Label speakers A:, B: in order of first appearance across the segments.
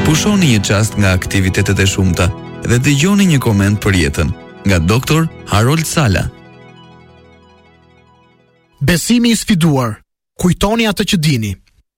A: Pushoni një çast nga aktivitetet e shumta dhe dëgjoni një koment për jetën nga Dr. Harold Sala.
B: Besimi i sfiduar. Kujtoni atë që dini.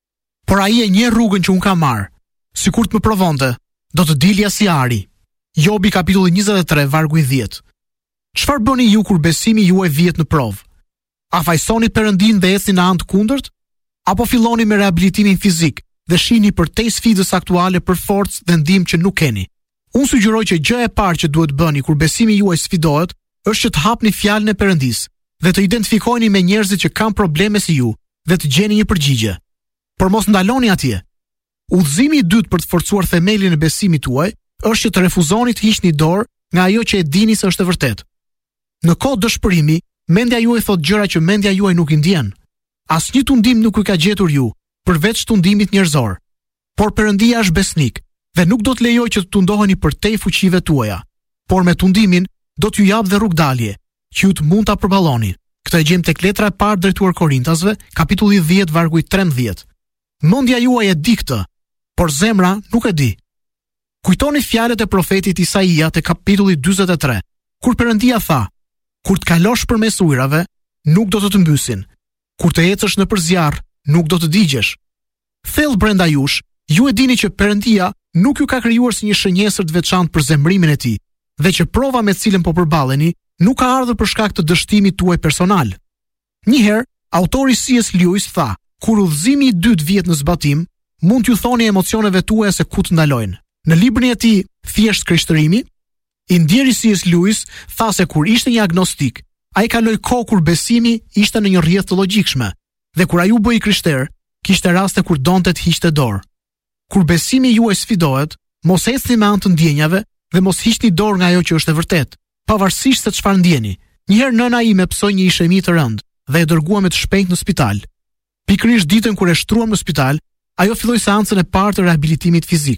B: Por ai e njeh rrugën që un kam marr. Sikur të më provonte, do të dilja si ari. Jobi kapitulli 23 vargu i 10. Çfarë bëni ju kur besimi juaj vihet në provë? A fajsoni Perëndin dhe ecni në anë të kundërt? Apo filloni me rehabilitimin fizik dhe shihni përtej sfidës aktuale për forcë dhe ndihmë që nuk keni? Unë sugjeroj që gjëja e parë që duhet bëni kur besimi juaj sfidohet është që të hapni fjalën e Perëndisë dhe të identifikojeni me njerëzit që kanë probleme si ju dhe të gjeni një përgjigje. Por mos ndaloni atje. Udhëzimi i dytë për të forcuar themelin e besimit tuaj është që të refuzoni të hiqni dorë nga ajo që e dini se është e vërtetë. Në kohë dëshpërimi, mendja juaj thot gjëra që mendja juaj nuk i ndjen. Asnjë tundim nuk i ka gjetur ju, përveç tundimit njerëzor. Por Perëndia është besnik dhe nuk do të lejojë që të tundoheni përtej fuqive tuaja. Por me tundimin do t'ju jap dhe rrugdalje, që ju të mund ta përballoni. Këtë e gjejmë tek letra e parë drejtuar Korintasve, kapitulli 10 vargu i 13. Mendja juaj e di këtë, por zemra nuk e di. Kujtoni fjalët e profetit Isaia te kapitulli 43, kur Perëndia tha: kur të kalosh përmes ujrave, nuk do të mbysin. Kur të ecësh nëpër zjarr, nuk do të digjesh. Thellë brenda jush, ju e dini që Perëndia nuk ju ka krijuar si një shënjesër të veçantë për zemrimin e tij, dhe që prova me të cilën po përballeni nuk ka ardhur për shkak të dështimit tuaj personal. Një herë, autori C.S. Lewis tha: kur udhëzimi i dytë vjet në zbatim, mund t'ju thoni emocioneve tuaja se ku të ndalojnë. Në librin e tij Thjesht Krishtërimi, i ndjeri C.S. Lewis tha se kur ishte një agnostik, ai kaloi kohë kur besimi ishte në një rrjedhë të logjikshme, dhe kur ai u bë i krishter, kishte raste kur donte të hiqte dorë. Kur besimi juaj sfidohet, mos ecni me anë të ndjenjave dhe mos hiqni dorë nga ajo që është e vërtetë, pavarësisht se çfarë ndjeni. Një herë nëna ime psoi një ishemi të rënd dhe e dërguam me të shpejtë në spital. Pikërisht ditën kur e shtruam në spital, ajo filloi seancën e parë të rehabilitimit fizik.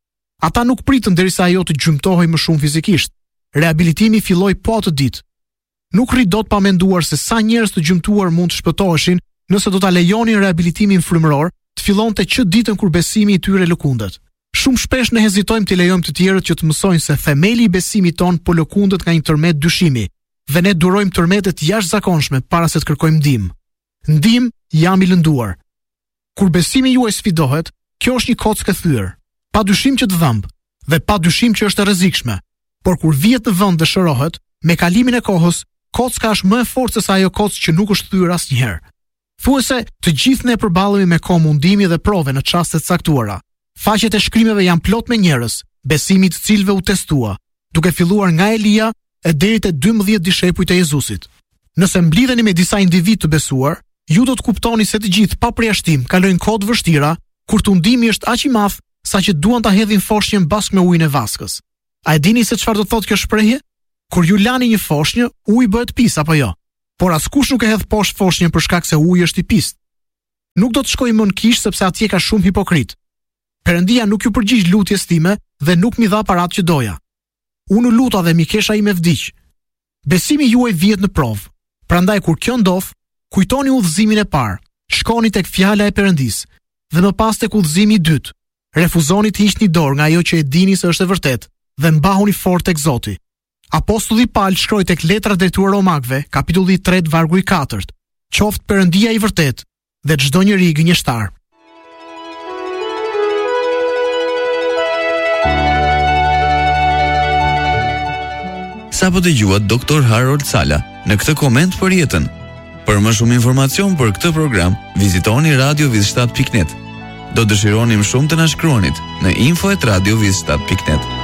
B: Ata nuk pritën derisa ajo të gjymtohej më shumë fizikisht. Rehabilitimi filloi po atë ditë. Nuk rri dot pa menduar se sa njerëz të gjymtuar mund të shpëtoheshin nëse do ta lejonin rehabilitimin frymëror të fillonte që ditën kur besimi i tyre lëkundet. Shumë shpesh ne hezitojmë të lejojmë të tjerët që të mësojnë se themeli i besimit ton po lëkundet nga një tërmet dyshimi, dhe ne durojmë tërmete të jashtëzakonshme para se të kërkojmë ndihmë. Ndihmë jam i lënduar. Kur besimi juaj sfidohet, kjo është një kockë e thyer. Pa dyshim që të dhëmb, dhe pa dyshim që është e rrezikshme. Por kur vihet në vend dhe shërohet, me kalimin e kohës, kocka është më e fortë se ajo kockë që nuk është thyer asnjëherë. Thuajse të gjithë ne përballemi me komundimin dhe prove në çaste të caktuara. Faqet e shkrimeve janë plot me njerëz, besimi të cilëve u testua, duke filluar nga Elia e deri te 12 dishepujt e Jezusit. Nëse mblidheni me disa individ të besuar, ju do të kuptoni se të gjithë pa përjashtim kalojnë kohë të vështira, kur tundimi është aq i madh saqë duan ta hedhin foshnjën bashkë me ujin e vaskës. A e dini se çfarë do të thotë kjo shprehje? Kur ju lani një foshnjë, uji bëhet pis apo jo? Por askush nuk e hedh poshtë foshnjën për shkak se uji është i pist. Nuk do të shkojmë në kish sepse atje ka shumë hipokrit. Perëndia nuk ju përgjigj lutjes time dhe nuk mi dha paratë që doja. Unë luta dhe mikesha ime vdiq. Besimi juaj vihet në provë. Prandaj kur kjo ndodh, kujtoni udhëzimin e parë. Shkoni tek fjala e Perëndisë dhe më pas tek udhëzimi i dytë. Refuzoni të hiqni dorë nga ajo që e dini se është e vërtetë dhe mbahuni fort tek Zoti. Apostulli Paul shkroi tek letra drejtuar Romakëve, kapitulli 3 vargu i 4. Qoftë Perëndia i vërtetë dhe çdo njeri gënjeshtar.
A: Sapo dëgjuat Dr. Harold Sala në këtë koment për jetën. Për më shumë informacion për këtë program, vizitoni radiovizshtat.net. Do dëshironim shumë të na shkruanit në info@radiovizshtat.net.